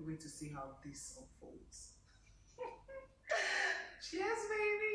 wait to see how this unfolds. Cheers, baby.